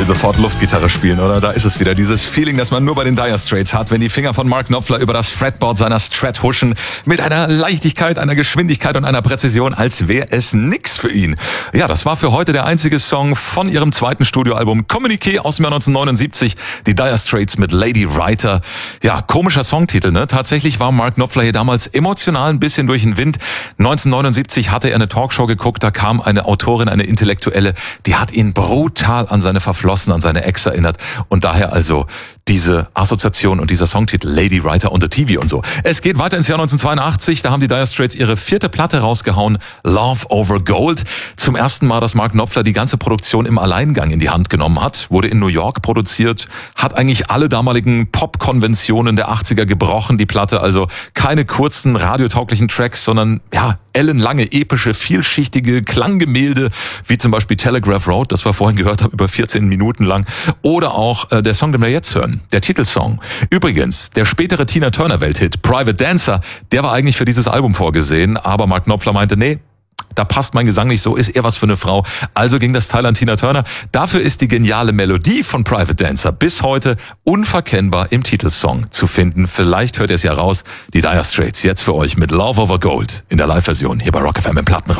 will sofort Luftgitarre spielen, oder? Da ist es wieder, dieses Feeling, das man nur bei den Dire Straits hat, wenn die Finger von Mark Knopfler über das Fretboard seiner Strat huschen, mit einer Leichtigkeit, einer Geschwindigkeit und einer Präzision, als wäre es nix für ihn. Ja, das war für heute der einzige Song von ihrem zweiten Studioalbum Communiqué aus dem Jahr 1979, die Dire Straits mit Lady Writer. Ja, komischer Songtitel, ne? Tatsächlich war Mark Knopfler hier damals emotional ein bisschen durch den Wind. 1979 hatte er eine Talkshow geguckt, da kam eine Autorin, eine Intellektuelle, die hat ihn brutal an seine Verflossen, an seine Ex erinnert und daher also diese Assoziation und dieser Songtitel Lady Writer on the TV und so. Es geht weiter ins Jahr 1982, da haben die Dire Straits ihre 4. Platte rausgehauen, Love Over Gold. Zum ersten Mal, dass Mark Knopfler die ganze Produktion im Alleingang in die Hand genommen hat, wurde in New York produziert, hat eigentlich alle damaligen Pop-Konventionen der 80er gebrochen, die Platte, also keine kurzen radiotauglichen Tracks, sondern ja, ellenlange, epische, vielschichtige Klanggemälde, wie zum Beispiel Telegraph Road, das wir vorhin gehört haben, über 14 Minuten lang, oder auch der Song, den wir jetzt hören, der Titelsong. Übrigens, der spätere Tina Turner Welthit Private Dancer, der war eigentlich für dieses Album vorgesehen, aber Mark Knopfler meinte, nee, da passt mein Gesang nicht so, ist eher was für eine Frau. Also ging das Teil an Tina Turner. Dafür ist die geniale Melodie von Private Dancer bis heute unverkennbar im Titelsong zu finden. Vielleicht hört ihr es ja raus. Die Dire Straits jetzt für euch mit Love Over Gold in der Live-Version hier bei Rock FM im Plattenraum.